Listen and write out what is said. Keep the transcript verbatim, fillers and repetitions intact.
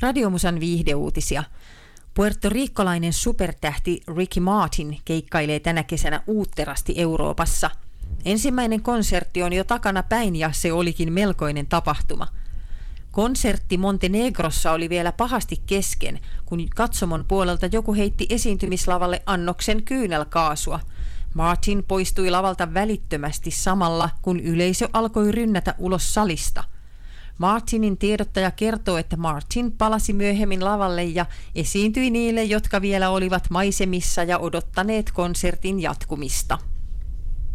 Radiomusan viihdeuutisia. Puertoriikkolainen supertähti Ricky Martin keikkailee tänä kesänä uutterasti Euroopassa. Ensimmäinen konsertti on jo takana päin ja se olikin melkoinen tapahtuma. Konsertti Montenegrossa oli vielä pahasti kesken, kun katsomon puolelta joku heitti esiintymislavalle annoksen kyynelkaasua. Martin poistui lavalta välittömästi samalla, kun yleisö alkoi rynnätä ulos salista. Martinin tiedottaja kertoo, että Martin palasi myöhemmin lavalle ja esiintyi niille, jotka vielä olivat maisemissa ja odottaneet konsertin jatkumista.